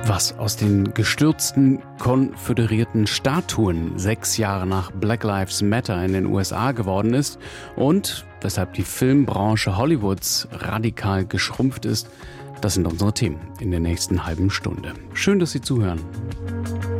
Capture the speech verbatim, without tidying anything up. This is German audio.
Was aus den gestürzten konföderierten Statuen sechs Jahre nach Black Lives Matter in den U S A geworden ist und weshalb die Filmbranche Hollywoods radikal geschrumpft ist, das sind unsere Themen in der nächsten halben Stunde. Schön, dass Sie zuhören.